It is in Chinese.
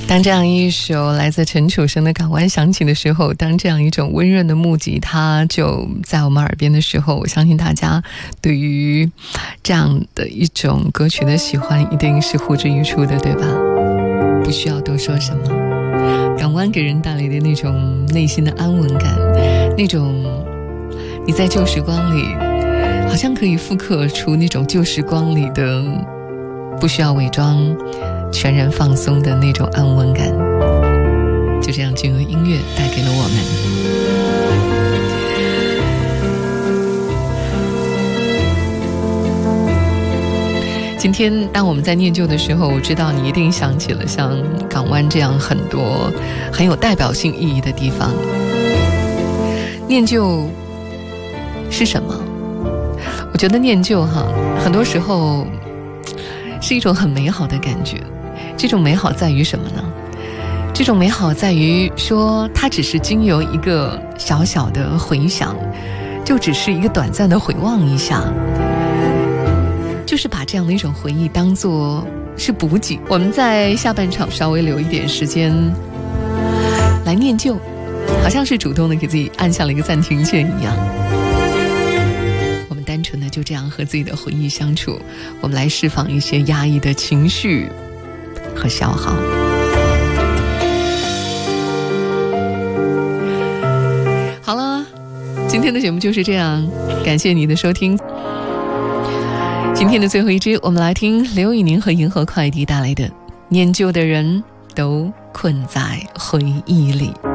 当这样一首来自陈楚生的《港湾》响起的时候，当这样一种温润的木吉他就在我们耳边的时候，我相信大家对于这样的一种歌曲的喜欢一定是呼之欲出的，对吧？不需要多说什么，港湾给人带来的那种内心的安稳感，那种你在旧时光里好像可以复刻出那种旧时光里的不需要伪装全然放松的那种安稳感，就这样经由音乐带给了我们。今天当我们在念旧的时候，我知道你一定想起了像港湾这样很多很有代表性意义的地方。念旧是什么？我觉得念旧很多时候是一种很美好的感觉。这种美好在于什么呢？这种美好在于说，它只是经由一个小小的回想，就只是一个短暂的回望一下，就是把这样的一种回忆当作是补给。我们在下半场稍微留一点时间来念旧，好像是主动的给自己按下了一个暂停键一样。我们单纯的就这样和自己的回忆相处，我们来释放一些压抑的情绪和消耗。好了，今天的节目就是这样，感谢你的收听。今天的最后一支，我们来听刘宇宁和银河快递带来的《念旧的人都困在回忆里》。